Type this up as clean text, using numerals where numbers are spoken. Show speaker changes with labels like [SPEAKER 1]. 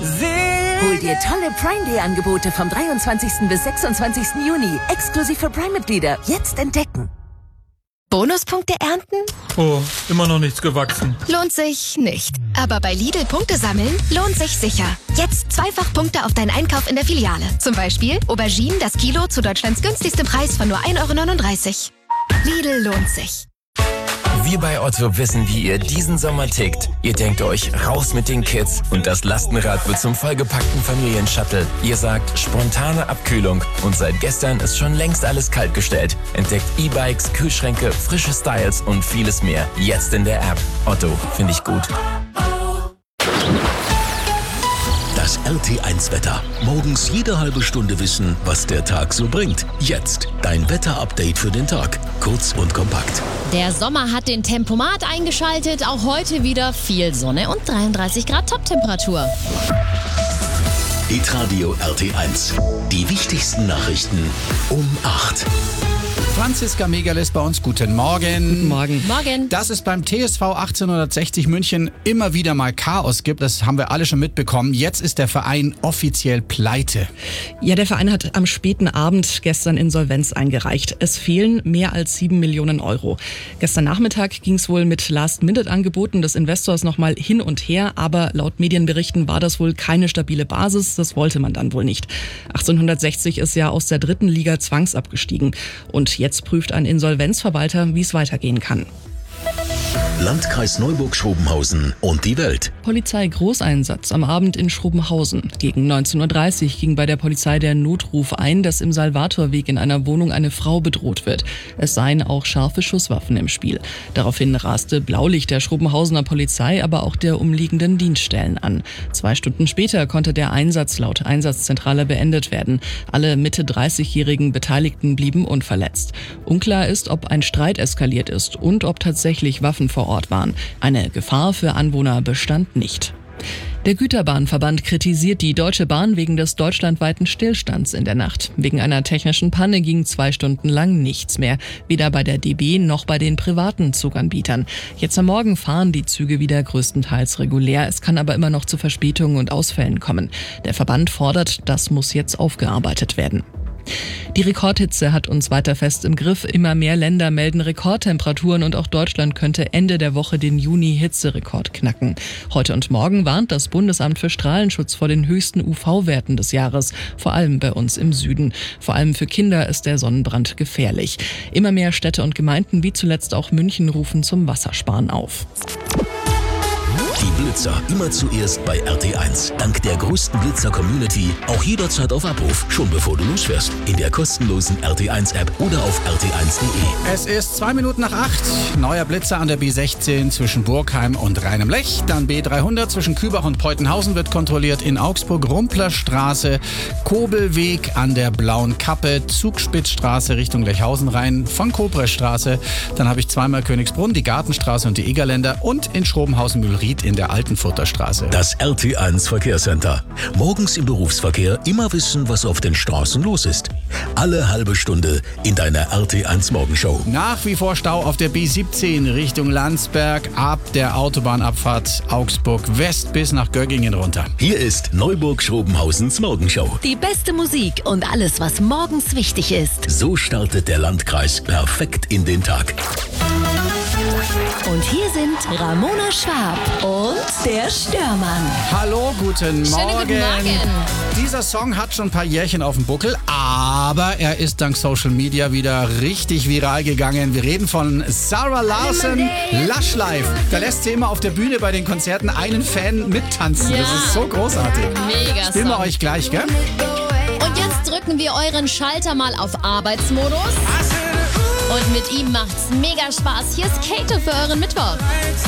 [SPEAKER 1] Hol dir tolle Prime Day Angebote vom 23. bis 26. Juni. Exklusiv für Prime-Mitglieder. Jetzt entdecken.
[SPEAKER 2] Bonuspunkte ernten?
[SPEAKER 3] Oh, immer noch nichts gewachsen.
[SPEAKER 2] Lohnt sich nicht. Aber bei Lidl Punkte sammeln lohnt sich sicher. Jetzt zweifach Punkte auf deinen Einkauf in der Filiale. Zum Beispiel Auberginen das Kilo zu Deutschlands günstigstem Preis von nur 1,39 €. Lidl lohnt sich.
[SPEAKER 4] Wir bei Otto wissen, wie ihr diesen Sommer tickt. Ihr denkt euch, raus mit den Kids und das Lastenrad wird zum vollgepackten Familienshuttle. Ihr sagt, spontane Abkühlung und seit gestern ist schon längst alles kaltgestellt. Entdeckt E-Bikes, Kühlschränke, frische Styles und vieles mehr. Jetzt in der App. Otto, finde ich gut.
[SPEAKER 5] Das RT1-Wetter. Morgens jede halbe Stunde wissen, was der Tag so bringt. Jetzt dein Wetter-Update für den Tag. Kurz und kompakt.
[SPEAKER 6] Der Sommer hat den Tempomat eingeschaltet. Auch heute wieder viel Sonne und 33 Grad Toptemperatur.
[SPEAKER 5] Hitradio RT1. Die wichtigsten Nachrichten um 8.
[SPEAKER 7] Franziska Megalis bei uns, guten Morgen.
[SPEAKER 8] Guten Morgen.
[SPEAKER 6] Morgen.
[SPEAKER 7] Dass es beim TSV 1860 München immer wieder mal Chaos gibt, das haben wir alle schon mitbekommen. Jetzt ist der Verein offiziell pleite.
[SPEAKER 8] Ja, der Verein hat am späten Abend gestern Insolvenz eingereicht. Es fehlen mehr als 7 Millionen €. Gestern Nachmittag ging es wohl mit Last-Minute-Angeboten des Investors nochmal hin und her, aber laut Medienberichten war das wohl keine stabile Basis. Das wollte man dann wohl nicht. 1860 ist ja aus der 3. Liga zwangsabgestiegen. Und jetzt prüft ein Insolvenzverwalter, wie es weitergehen kann.
[SPEAKER 5] Landkreis Neuburg-Schrobenhausen und die Welt.
[SPEAKER 8] Polizei-Großeinsatz am Abend in Schrobenhausen. Gegen 19.30 Uhr ging bei der Polizei der Notruf ein, dass im Salvatorweg in einer Wohnung eine Frau bedroht wird. Es seien auch scharfe Schusswaffen im Spiel. Daraufhin raste Blaulicht der Schrobenhausener Polizei, aber auch der umliegenden Dienststellen an. 2 Stunden später konnte der Einsatz laut Einsatzzentrale beendet werden. Alle Mitte-30-jährigen Beteiligten blieben unverletzt. Unklar ist, ob ein Streit eskaliert ist und ob tatsächlich Waffen vor Ort waren. Eine Gefahr für Anwohner bestand nicht. Der Güterbahnverband kritisiert die Deutsche Bahn wegen des deutschlandweiten Stillstands in der Nacht. Wegen einer technischen Panne ging 2 Stunden lang nichts mehr, weder bei der DB noch bei den privaten Zuganbietern. Jetzt am Morgen fahren die Züge wieder größtenteils regulär. Es kann aber immer noch zu Verspätungen und Ausfällen kommen. Der Verband fordert, das muss jetzt aufgearbeitet werden. Die Rekordhitze hat uns weiter fest im Griff. Immer mehr Länder melden Rekordtemperaturen und auch Deutschland könnte Ende der Woche den Juni-Hitzerekord knacken. Heute und morgen warnt das Bundesamt für Strahlenschutz vor den höchsten UV-Werten des Jahres, vor allem bei uns im Süden. Vor allem für Kinder ist der Sonnenbrand gefährlich. Immer mehr Städte und Gemeinden, wie zuletzt auch München, rufen zum Wassersparen auf.
[SPEAKER 5] Die Blitzer immer zuerst bei RT1. Dank der größten Blitzer-Community auch jederzeit auf Abruf, schon bevor du losfährst. In der kostenlosen RT1-App oder auf rt1.de.
[SPEAKER 7] Es ist 2 Minuten nach 8. Neuer Blitzer an der B16 zwischen Burgheim und Rheinem-Lech. Dann B300 zwischen Kübach und Peutenhausen wird kontrolliert in Augsburg. Rumplerstraße, Kobelweg an der Blauen Kappe, Zugspitzstraße Richtung Lechhausen rein, von Koprestraße. Dann habe ich zweimal Königsbrunn, die Gartenstraße und die Egerländer und in Schrobenhausen-Mühlried in der Altenfurter Straße.
[SPEAKER 5] Das RT1 Verkehrscenter. Morgens im Berufsverkehr immer wissen, was auf den Straßen los ist. Alle halbe Stunde in deiner RT1 Morgenshow.
[SPEAKER 7] Nach wie vor Stau auf der B17 Richtung Landsberg ab der Autobahnabfahrt Augsburg West bis nach Göggingen runter.
[SPEAKER 5] Hier ist Neuburg-Schrobenhausens Morgenshow.
[SPEAKER 1] Die beste Musik und alles, was morgens wichtig ist.
[SPEAKER 5] So startet der Landkreis perfekt in den Tag.
[SPEAKER 1] Und hier sind Ramona Schwab und der Störmann.
[SPEAKER 7] Hallo, guten Morgen.
[SPEAKER 6] Schönen guten Morgen.
[SPEAKER 7] Dieser Song hat schon ein paar Jährchen auf dem Buckel, aber er ist dank Social Media wieder richtig viral gegangen. Wir reden von Zara Larsson, Lush Life. Da lässt sie immer auf der Bühne bei den Konzerten einen Fan mittanzen.
[SPEAKER 6] Ja.
[SPEAKER 7] Das ist so großartig.
[SPEAKER 6] Mega
[SPEAKER 7] Spielen wir
[SPEAKER 6] Song.
[SPEAKER 7] euch gleich, gell?
[SPEAKER 6] Und jetzt drücken wir euren Schalter mal auf Arbeitsmodus. Und mit ihm macht's mega Spaß. Hier ist Kato für euren Mittwoch.